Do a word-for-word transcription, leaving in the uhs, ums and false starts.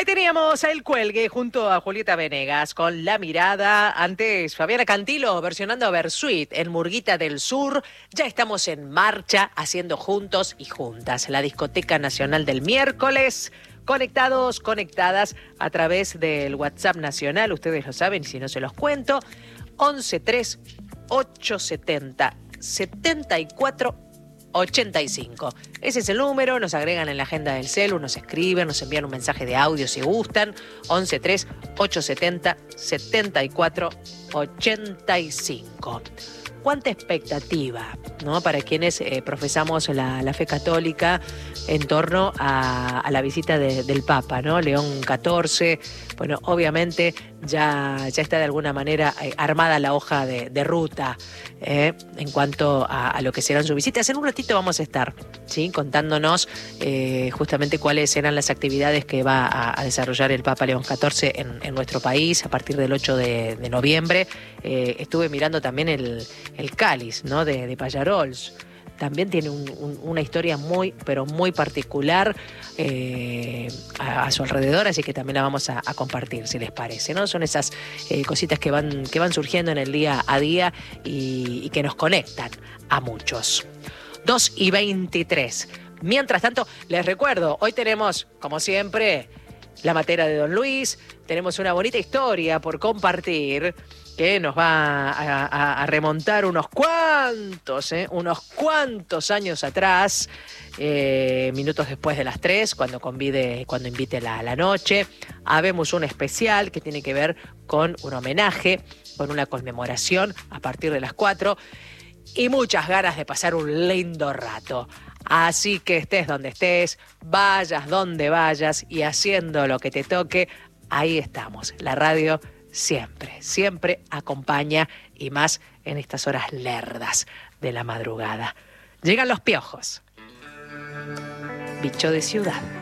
teníamos a El Cuelgue junto a Julieta Venegas con La Mirada. Antes, Fabiana Cantilo versionando a Bersuit en Murguita del Sur. Ya estamos en marcha haciendo juntos y juntas la Discoteca Nacional del miércoles. Conectados, conectadas a través del WhatsApp nacional. Ustedes lo saben y si no se los cuento. once tres ocho setenta setenta y cuatro ochenta y cinco. Ese es el número, nos agregan en la agenda del celu, nos escriben, nos envían un mensaje de audio si gustan. once tres ocho setenta setenta y cuatro ochenta y cinco. Cuánta expectativa, ¿no? Para quienes eh, profesamos la, la fe católica en torno a, a la visita de, del Papa, ¿no? León catorce. Bueno, obviamente ya, ya está de alguna manera eh, armada la hoja de, de ruta eh, en cuanto a, a lo que serán sus visitas. En un ratito vamos a estar, ¿sí? Contándonos eh, justamente cuáles serán las actividades que va a, a desarrollar el Papa León catorce en, en nuestro país a partir del ocho de, de noviembre. Eh, estuve mirando también el, el cáliz, ¿no? de, de Pallarols. También tiene un, un, una historia muy, pero muy particular eh, a, a su alrededor, así que también la vamos a, a compartir, si les parece, ¿no? Son esas eh, cositas que van, que van surgiendo en el día a día y, y que nos conectan a muchos. dos y veintitrés. Mientras tanto, les recuerdo, hoy tenemos, como siempre, la matera de Don Luis. Tenemos una bonita historia por compartir que nos va a, a, a remontar unos cuantos, ¿eh? unos cuantos años atrás, eh, minutos después de las tres, cuando convide, cuando invite la, la noche. Habemos un especial que tiene que ver con un homenaje, con una conmemoración a partir de las cuatro y muchas ganas de pasar un lindo rato. Así que estés donde estés, vayas donde vayas y haciendo lo que te toque, ahí estamos. La radio siempre, siempre acompaña y más en estas horas lerdas de la madrugada. Llegan los piojos. Bicho de ciudad.